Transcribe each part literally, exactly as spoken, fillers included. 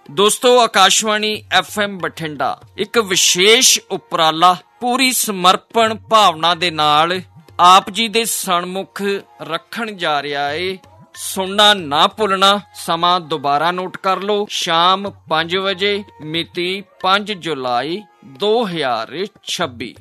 ਦੋਸਤੋ, Akashvani F M Bathinda ਇੱਕ ਵਿਸ਼ੇਸ਼ ਉਪਰਾਲਾ ਪੂਰੀ ਸਮਰਪਣ ਭਾਵਨਾ ਦੇ ਨਾਲ ਆਪ ਜੀ ਦੇ ਸਨਮੁਖ ਰੱਖਣ ਜਾ ਰਿਹਾ ਏ। ਸੁਣਨਾ ਨਾ ਭੁੱਲਣਾ। ਸਮਾਂ ਦੁਬਾਰਾ ਨੋਟ ਕਰ ਲਓ, ਸ਼ਾਮ ਪੰਜ ਵਜੇ, ਮਿਤੀ ਪੰਜ ਜੁਲਾਈ ਦੋ ਹਜ਼ਾਰ ਛੱਬੀ।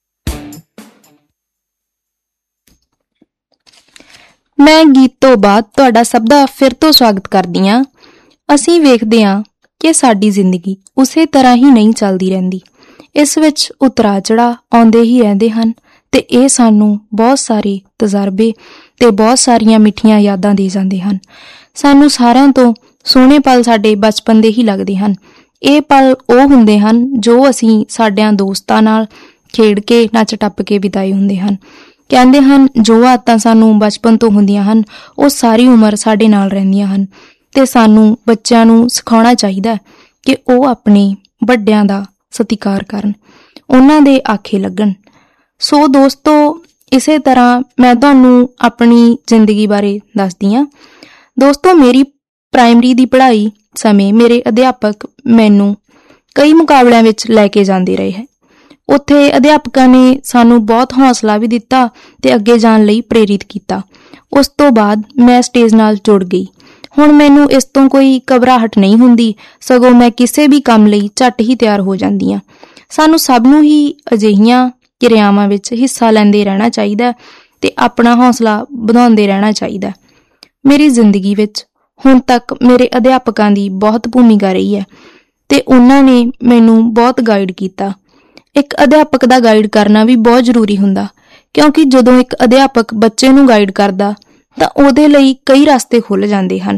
ਮੈਂ ਗੀਤ ਤੋਂ ਬਾਅਦ ਤੁਹਾਡਾ ਸਭ ਦਾ ਫਿਰ ਤੋਂ ਸਵਾਗਤ ਕਰਦੀ ਹਾਂ। ਅਸੀਂ ਵੇਖਦੇ ਹਾਂ ਕਿ ਸਾਡੀ ਜ਼ਿੰਦਗੀ ਉਸੇ ਤਰ੍ਹਾਂ ਹੀ ਨਹੀਂ ਚੱਲਦੀ ਰਹਿੰਦੀ। ਇਸ ਵਿੱਚ ਉਤਰਾਅ ਚੜ੍ਹਾਅ ਆਉਂਦੇ ਹੀ ਰਹਿੰਦੇ ਹਨ ਤੇ ਇਹ ਸਾਨੂੰ ਬਹੁਤ ਸਾਰੇ ਤਜਰਬੇ ਤੇ ਬਹੁਤ ਸਾਰੀਆਂ ਮਿੱਠੀਆਂ ਯਾਦਾਂ ਦੇ ਜਾਂਦੇ ਹਨ। ਸਾਨੂੰ ਸਾਰਿਆਂ ਤੋਂ ਸੋਹਣੇ ਪਲ ਸਾਡੇ ਬਚਪਨ ਦੇ ਹੀ ਲੱਗਦੇ ਹਨ। ਇਹ ਪਲ ਉਹ ਹੁੰਦੇ ਹਨ ਜੋ ਅਸੀਂ ਸਾਡਿਆਂ ਦੋਸਤਾਂ ਨਾਲ ਖੇਡ ਕੇ ਨੱਚ ਟੱਪ ਕੇ ਬਿਤਾਏ ਹੁੰਦੇ ਹਨ। ਕਹਿੰਦੇ ਹਨ ਜੋ ਆਦਤਾਂ ਸਾਨੂੰ ਬਚਪਨ ਤੋਂ ਹੁੰਦੀਆਂ ਹਨ ਉਹ ਸਾਰੀ ਉਮਰ ਸਾਡੇ ਨਾਲ ਰਹਿੰਦੀਆਂ ਹਨ ਤੇ ਸਾਨੂੰ ਬੱਚਿਆਂ ਨੂੰ ਸਿਖਾਉਣਾ ਚਾਹੀਦਾ ਕਿ ਉਹ ਆਪਣੇ ਵੱਡਿਆਂ ਦਾ ਸਤਿਕਾਰ ਕਰਨ, ਉਹਨਾਂ ਦੇ ਆਖੇ ਲੱਗਣ। ਸੋ ਦੋਸਤੋ, ਇਸੇ ਤਰ੍ਹਾਂ ਮੈਂ ਤੁਹਾਨੂੰ ਆਪਣੀ ਜ਼ਿੰਦਗੀ ਬਾਰੇ ਦੱਸਦੀ ਹਾਂ। ਦੋਸਤੋ, ਮੇਰੀ ਪ੍ਰਾਇਮਰੀ ਦੀ ਪੜ੍ਹਾਈ ਸਮੇਂ ਮੇਰੇ ਅਧਿਆਪਕ ਮੈਨੂੰ ਕਈ ਮੁਕਾਬਲਿਆਂ ਵਿੱਚ ਲੈ ਕੇ ਜਾਂਦੇ ਰਹੇ ਹੈ। ਉੱਥੇ ਅਧਿਆਪਕਾਂ ਨੇ ਸਾਨੂੰ ਬਹੁਤ ਹੌਸਲਾ ਵੀ ਦਿੱਤਾ ਤੇ ਅੱਗੇ ਜਾਣ ਲਈ ਪ੍ਰੇਰਿਤ ਕੀਤਾ। ਉਸ ਤੋਂ ਬਾਅਦ ਮੈਂ ਸਟੇਜ ਨਾਲ ਜੁੜ ਗਈ। ਹੁਣ ਮੈਨੂੰ ਇਸ ਤੋਂ ਕੋਈ ਘਬਰਾਹਟ ਨਹੀਂ ਹੁੰਦੀ, ਸਗੋਂ ਮੈਂ ਕਿਸੇ ਵੀ ਕੰਮ ਲਈ ਝੱਟ ਹੀ ਤਿਆਰ ਹੋ ਜਾਂਦੀ ਹਾਂ। ਸਾਨੂੰ ਸਭ ਨੂੰ ਹੀ ਅਜਿਹੀਆਂ ਕਿਰਿਆਵਾਂ ਵਿੱਚ ਹਿੱਸਾ ਲੈਂਦੇ ਰਹਿਣਾ ਚਾਹੀਦਾ ਤੇ ਆਪਣਾ ਹੌਸਲਾ ਵਧਾਉਂਦੇ ਰਹਿਣਾ ਚਾਹੀਦਾ। ਮੇਰੀ ਜ਼ਿੰਦਗੀ ਵਿੱਚ ਹੁਣ ਤੱਕ ਮੇਰੇ ਅਧਿਆਪਕਾਂ ਦੀ ਬਹੁਤ ਭੂਮਿਕਾ ਰਹੀ ਹੈ ਤੇ ਉਹਨਾਂ ਨੇ ਮੈਨੂੰ ਬਹੁਤ ਗਾਈਡ ਕੀਤਾ। ਇੱਕ ਅਧਿਆਪਕ ਦਾ ਗਾਈਡ ਕਰਨਾ ਵੀ ਬਹੁਤ ਜ਼ਰੂਰੀ ਹੁੰਦਾ, ਕਿਉਂਕਿ ਜਦੋਂ ਇੱਕ ਅਧਿਆਪਕ ਬੱਚੇ ਨੂੰ ਗਾਈਡ ਕਰਦਾ ਤਾਂ ਉਹਦੇ ਲਈ ਕਈ ਰਸਤੇ ਖੁੱਲ੍ਹ ਜਾਂਦੇ ਹਨ।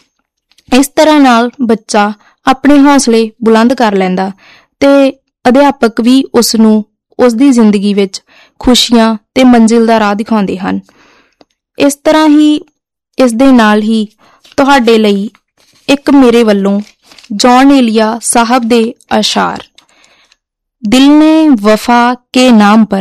ਇਸ ਤਰ੍ਹਾਂ ਨਾਲ ਬੱਚਾ ਆਪਣੇ ਹੌਸਲੇ ਬੁਲੰਦ ਕਰ ਲੈਂਦਾ ਤੇ ਅਧਿਆਪਕ ਵੀ ਉਸ ਨੂੰ ਉਸਦੀ ਜ਼ਿੰਦਗੀ ਵਿੱਚ ਖੁਸ਼ੀਆਂ ਤੇ ਮੰਜ਼ਿਲ ਦਾ ਰਾਹ ਦਿਖਾਉਂਦੇ ਹਨ। ਇਸ ਤਰ੍ਹਾਂ ਹੀ ਇਸ ਦੇ ਨਾਲ ਹੀ ਤੁਹਾਡੇ ਲਈ ਇੱਕ ਮੇਰੇ ਵੱਲੋਂ ਜੌਨ ਏਲੀਆ ਸਾਹਿਬ ਦੇ ਅਸ਼ਾਰ। ਦਿਲ ਨੇ ਵਫਾ ਕੇ ਨਾਮ ਪਰ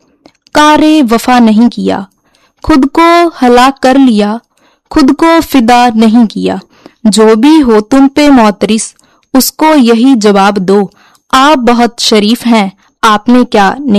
ਕਾਰੇ ਵਫਾ ਨਹੀਂ किया, खुद को हलाक कर लिया, खुद को फिदा नहीं किया, जो भी हो तुम पे मोतरिस उसको यही जवाब दो, आप बहुत शरीफ हैं, आपने क्या नहीं